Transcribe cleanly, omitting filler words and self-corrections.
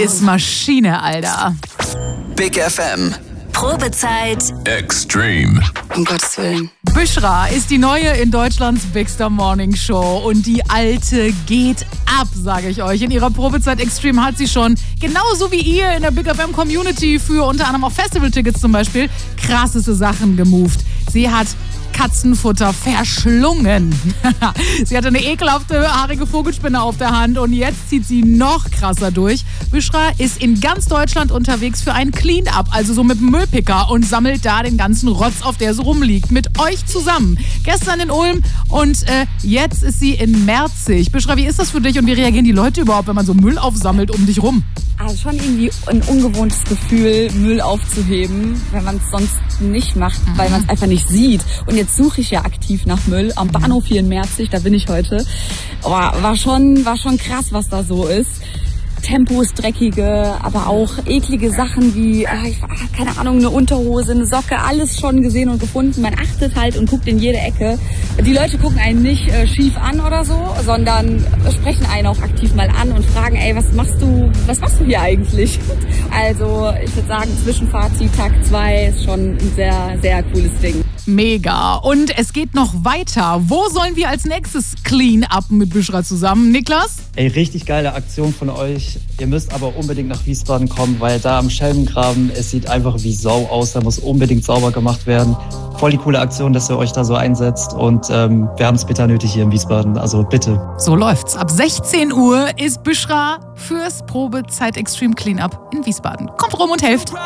ist Maschine, Alter. Big FM. Probezeit Extreme. Um Gottes Willen. Büschra ist die neue in Deutschlands Big Star Morning Show und die alte geht ab, sage ich euch. In ihrer Probezeit Extreme hat sie schon, genauso wie ihr in der Big FM Community für unter anderem auch Festivaltickets zum Beispiel, krasseste Sachen gemoved. Sie hat Katzenfutter verschlungen. Sie hatte eine ekelhafte, haarige Vogelspinne auf der Hand und jetzt zieht sie noch krasser durch. Büschra ist in ganz Deutschland unterwegs für ein Clean-Up, also so mit dem Müllpicker und sammelt da den ganzen Rotz, auf der so rumliegt, mit euch zusammen. Gestern in Ulm und jetzt ist sie in Merzig. Büschra, wie ist das für dich und wie reagieren die Leute überhaupt, wenn man so Müll aufsammelt um dich rum? Also schon irgendwie ein ungewohntes Gefühl, Müll aufzuheben, wenn man es sonst nicht macht, weil man es einfach nicht sieht. Und jetzt suche ich ja aktiv nach Müll am Bahnhof hier in Merzig, da bin ich heute. Aber war schon krass, was da so ist. Tempos, dreckige, aber auch eklige Sachen wie, keine Ahnung, eine Unterhose, eine Socke, alles schon gesehen und gefunden. Man achtet halt und guckt in jede Ecke. Die Leute gucken einen nicht schief an oder so, sondern sprechen einen auch aktiv mal an und fragen, ey, was machst du hier eigentlich? Also ich würde sagen, Zwischenfazit, Tag 2 ist schon ein sehr, sehr cooles Ding. Mega. Und es geht noch weiter. Wo sollen wir als nächstes clean up mit Büschra zusammen? Niklas? Ey, richtig geile Aktion von euch. Ihr müsst aber unbedingt nach Wiesbaden kommen, weil da am Schelmengraben, es sieht einfach wie Sau aus. Da muss unbedingt sauber gemacht werden. Voll die coole Aktion, dass ihr euch da so einsetzt. Und wir haben es bitter nötig hier in Wiesbaden. Also bitte. So läuft's. Ab 16 Uhr ist Büschra fürs Probezeit Extreme Cleanup in Wiesbaden. Kommt rum und helft.